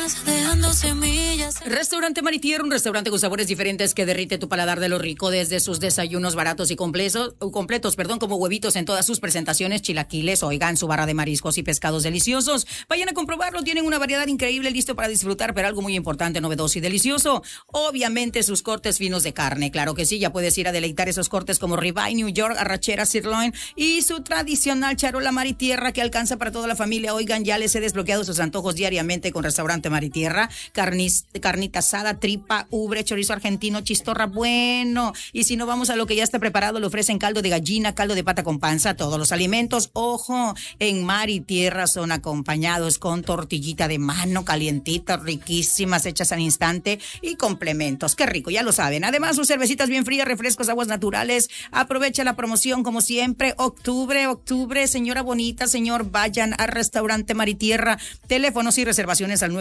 más, dejando semillas. Restaurante Maritierra, un restaurante con sabores diferentes que derrite tu paladar de lo rico, desde sus desayunos baratos y completos, como huevitos en todas sus presentaciones, chilaquiles, oigan, su barra de mariscos y pescados deliciosos. Vayan a comprobarlo, tienen una variedad increíble, listo para disfrutar, pero algo muy importante, novedoso y delicioso. Obviamente sus cortes finos de carne, claro que sí, ya puedes ir a deleitar esos cortes como ribeye, New York, arrachera, sirloin y su tradicional charola Maritierra que alcanza para toda la familia. Oigan, ya les he desbloqueado sus antojos diariamente con Restaurante Maritierra, carnita asada, tripa, ubre, chorizo argentino, chistorra, bueno. Y si no vamos a lo que ya está preparado, le ofrecen caldo de gallina, caldo de pata con panza, todos los alimentos, ojo, en Maritierra son acompañados con tortillita de mano, calientitas, riquísimas, hechas al instante y complementos. Qué rico, ya lo saben. Además, sus cervecitas bien frías, refrescos, aguas naturales. Aprovecha la promoción como siempre. Octubre, señora bonita, señor, vayan al Restaurante Maritierra. Teléfonos y reservaciones al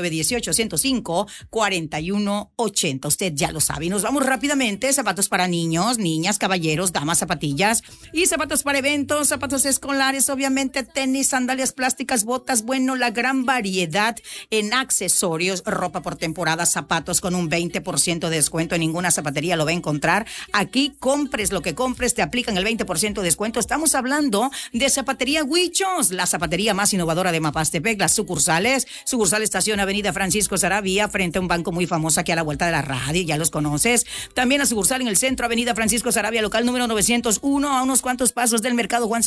918-105-4180. Usted ya lo sabe. Y nos vamos rápidamente. Zapatos para niños, niñas, caballeros, damas, zapatillas y zapatos para eventos, zapatos escolares, obviamente tenis, sandalias plásticas, botas. Bueno, la gran variedad en accesorios, ropa por temporada, zapatos con un 20% de descuento. En ninguna zapatería lo va a encontrar. Aquí compres lo que compres, te aplican el 20% de descuento. Estamos hablando de Zapatería Huichos, la zapatería más innovadora de Mapastepec. Las sucursal Estación Avenida Francisco Saravia, frente a un banco muy famoso aquí a la vuelta de la radio, ya los conoces. También la sucursal en el centro, Avenida Francisco Saravia, local número 901, a unos cuantos pasos del Mercado Juan